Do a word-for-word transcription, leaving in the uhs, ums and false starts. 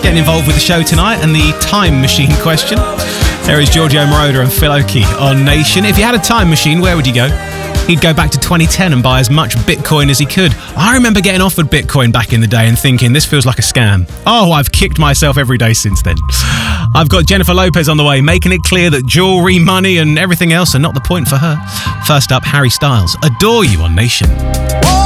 getting involved with the show tonight and the time machine question. There is Giorgio Moroder and Phil Oakey on Nation. If you had a time machine, where would you go? He'd go back to twenty ten and buy as much Bitcoin as he could. I remember getting offered Bitcoin back in the day and thinking, this feels like a scam. Oh, I've kicked myself every day since then. I've got Jennifer Lopez on the way, making it clear that jewellery, money and everything else are not the point for her. First up, Harry Styles, Adore You on Nation.